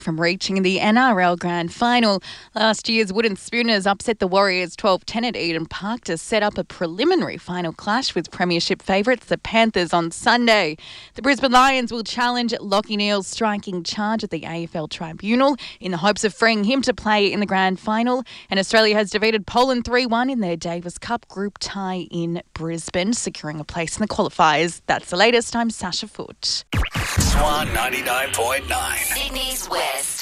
from reaching the NRL Grand Final. Last year's Wooden Spooners upset the Warriors 12-10 at Eden Park to set up a preliminary final clash with premiership favourites the Panthers on Sunday. The Brisbane Lions will challenge Lachie Neale's striking charge at the AFL Tribunal in the hopes of freeing him to play in the Grand Final. And Australia has defeated Poland 3-1 in their Davis Cup group tie in Brisbane, securing a place in the qualifiers. That's the latest. I'm Sasha Foote. Swan 99.9. Sydney's West.